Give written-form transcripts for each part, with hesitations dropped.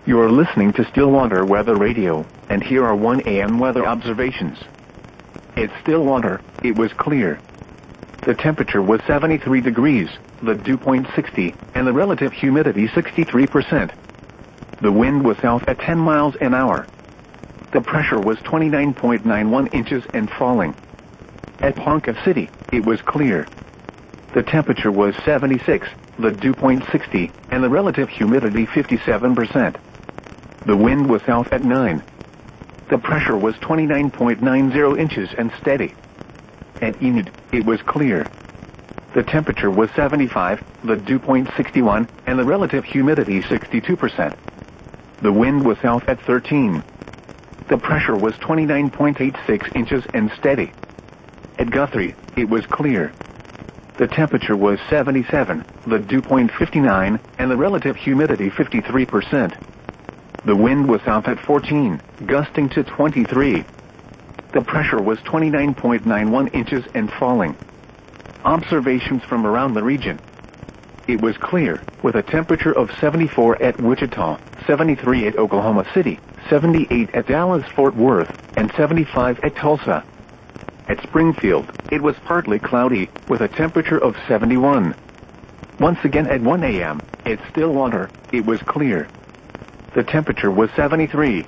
You're listening to Stillwater Weather Radio, and here are 1 a.m. weather observations. At Stillwater, it was clear. The temperature was 73 degrees, the dew point 60, and the relative humidity 63%. The wind was south at 10 miles an hour. The pressure was 29.91 inches and falling. At Ponca City, it was clear. The temperature was 76, the dew point 60, and the relative humidity 57%. The wind was south at 9. The pressure was 29.90 inches and steady. At Enid, it was clear. The temperature was 75, the dew point 61, and the relative humidity 62%. The wind was south at 13. The pressure was 29.86 inches and steady. At Guthrie, it was clear. The temperature was 77, the dew point 59, and the relative humidity 53%. The wind was south at 14, gusting to 23. The pressure was 29.91 inches and falling. Observations from around the region. It was clear, with a temperature of 74 at Wichita, 73 at Oklahoma City, 78 at Dallas-Fort Worth, and 75 at Tulsa. At Springfield, it was partly cloudy, with a temperature of 71. Once again at 1 a.m., at Stillwater, it was clear. The temperature was 73.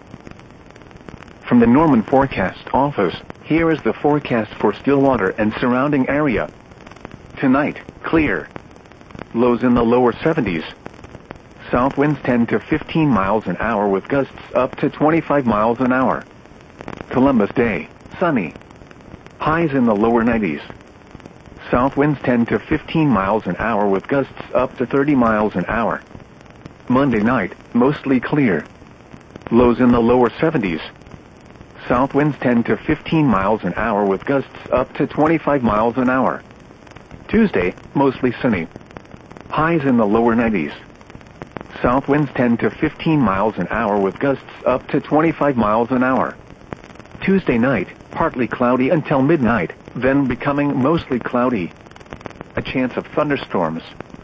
From the Norman Forecast Office, here is the forecast for Stillwater and surrounding area. Tonight, clear. Lows in the lower 70s. South winds 10 to 15 miles an hour with gusts up to 25 miles an hour. Columbus Day, sunny. Highs in the lower 90s. South winds 10 to 15 miles an hour with gusts up to 30 miles an hour. Monday night, mostly clear. Lows in the lower 70s. South winds 10 to 15 miles an hour with gusts up to 25 miles an hour. Tuesday, mostly sunny. Highs in the lower 90s. South winds 10 to 15 miles an hour with gusts up to 25 miles an hour. Tuesday night, partly cloudy until midnight, then becoming mostly cloudy. A chance of thunderstorms.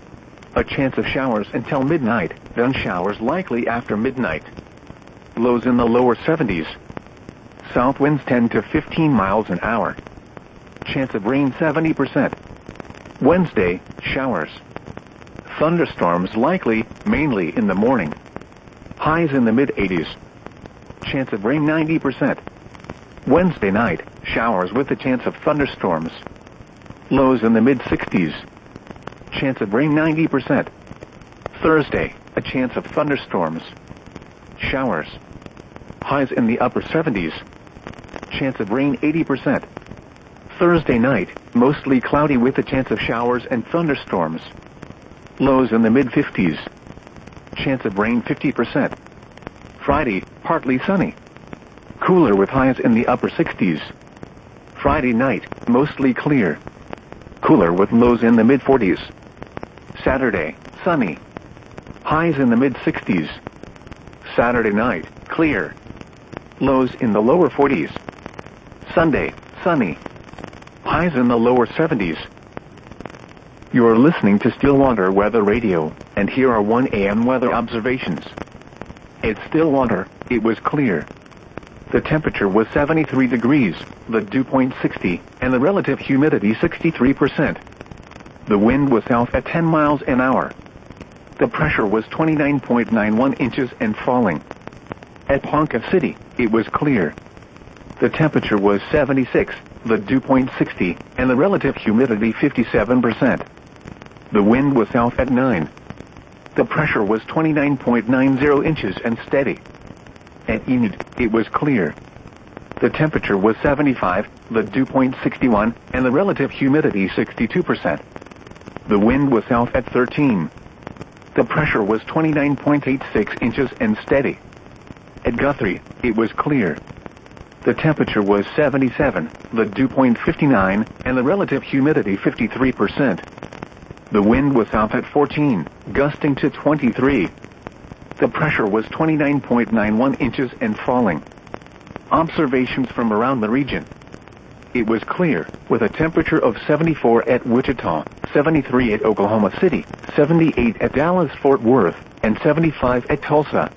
A chance of showers until midnight, then showers likely after midnight. Lows in the lower 70s. South winds 10 to 15 miles an hour. Chance of rain 70%. Wednesday, showers. Thunderstorms likely, mainly in the morning. Highs in the mid-80s. Chance of rain 90%. Wednesday night, showers with a chance of thunderstorms. Lows in the mid-60s. Chance of rain 90%. Thursday, a chance of thunderstorms. Showers. Highs in the upper 70s. Chance of rain 80%. Thursday night, mostly cloudy with a chance of showers and thunderstorms. Lows in the mid-50s. Chance of rain 50%. Friday, partly sunny. Cooler with highs in the upper 60s. Friday night, mostly clear. Cooler with lows in the mid-40s. Saturday, sunny. Highs in the mid-60s. Saturday night, clear. Lows in the lower 40s. Sunday, sunny. Highs in the lower 70s. You're listening to Stillwater Weather Radio, and here are 1 a.m. weather observations. At Stillwater, it was clear. The temperature was 73 degrees, the dew point 60, and the relative humidity 63%. The wind was south at 10 miles an hour. The pressure was 29.91 inches and falling. At Ponca City, it was clear. The temperature was 76, the dew point 60, and the relative humidity 57%. The wind was south at 9. The pressure was 29.90 inches and steady. At Enid, it was clear. The temperature was 75, the dew point 61, and the relative humidity 62%. The wind was south at 13. The pressure was 29.86 inches and steady. At Guthrie, it was clear. The temperature was 77, the dew point 59, and the relative humidity 53%. The wind was south at 14, gusting to 23. The pressure was 29.91 inches and falling. Observations from around the region. It was clear, with a temperature of 74 at Wichita, 73 at Oklahoma City, 78 at Dallas-Fort Worth, and 75 at Tulsa.